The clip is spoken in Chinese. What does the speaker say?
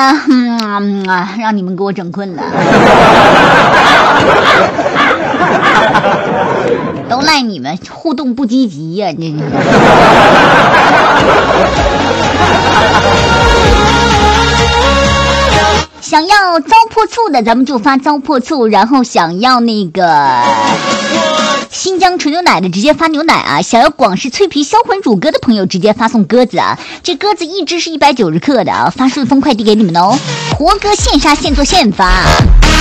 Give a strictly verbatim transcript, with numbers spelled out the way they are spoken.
呢，嗯啊，让你们给我整困了，都赖你们互动不积极呀、啊！这想要糟粕醋的，咱们就发糟粕醋；然后想要那个新疆纯牛奶的，直接发牛奶啊！想要广式脆皮销魂乳鸽的朋友，直接发送鸽子啊！这鸽子一只是一百九十克的啊，发顺丰快递给你们哦，活鸽现杀现做现发。